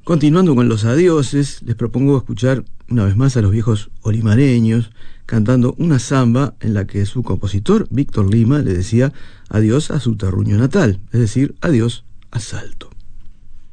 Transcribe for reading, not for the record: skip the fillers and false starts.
Continuando con los adioses, les propongo escuchar una vez más a los viejos olimareños cantando una samba en la que su compositor, Víctor Lima, le decía adiós a su terruño natal, es decir, adiós a Salto.